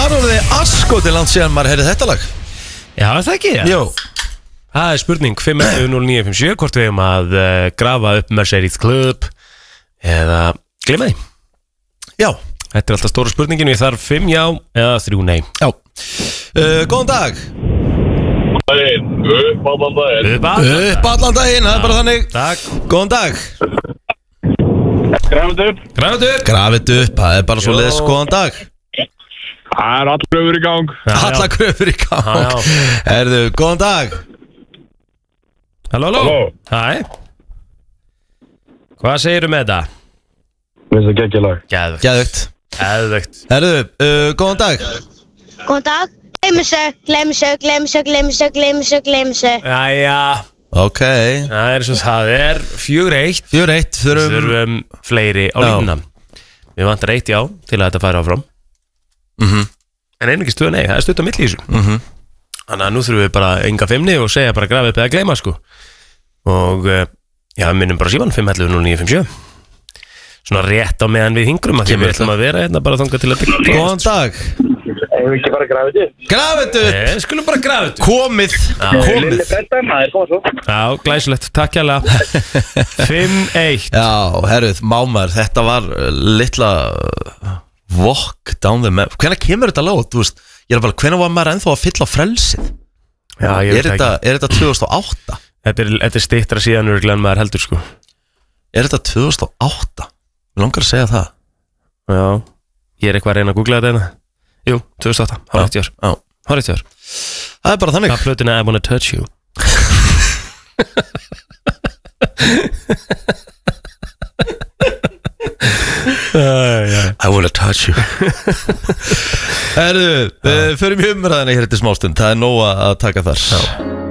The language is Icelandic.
var orðið askoti langt síðan maður heyrði þetta lag. Já, það ekki, já. Jó. Það spurning 510-957 hvort við hefum að grafa upp Mercedes Club eða gleyma því. Já. Þetta alltaf stóra spurningin, við þarf 5 já eða 3 nei. Já. Góðan dag. Upp allan daginn. Upp allan daginn, það bara þannig. Takk. Góðan dag. Grafið upp. Grafið upp, það bara svo leiðis. Góðan dag. Það allar gröfur í gang. Allar gröfur í gang. Herðu, góðan dag. Halló. Hæ. Hvað segirðu með þetta? Minnst það geggjalag. Geðvögt. Herðu, góðan dag. Góðan dag. Gleymsö. Jæja. Ok. Það er svo það er 4-1. 4-1. Þurfum fleiri á línuna. Við vantar 1 já til að þetta færa áfram. En einungis 2 nei, það er stutt á milli í þessu. Þannig að nú þurfum við bara enga 5 og segja bara grafið upp eða gleyma sko. Og já, við minnum bara síman 511-0957. Svona rétt á meðan við hingrum að því við ætlum að vera hérna bara þangað til að byggja. Góðan dag. Ég vil ekki bara grafið upp. Grafið upp. Skulum bara grafið upp. Komið. Lilli Brettan, það koma svo. Já, glæsilegt, takk hérlega. 5-1. Já, herruð, mámar, þetta var litla walk down the map. Hvenær kemur þetta lag? Þú veist, ég bara, hvenær var maður ennþá að fylla frelsið? Já, ég veit ekki. Er þetta 2008? Þetta er styttra síðan örglega en maður heldur sko. Er þetta 2008? Mér langar að segja það. Já, ég er eitthvað að reyna að googla þetta hérna. Jú, 2008, hárrétt hjá þér. Hárrétt hjá þér. Það er bara þannig. Hvað plötuna I Wanna Touch You? I wanna touch you. Herðu, förum í umræðina hér eftir smástund. Það er nóg að taka þar.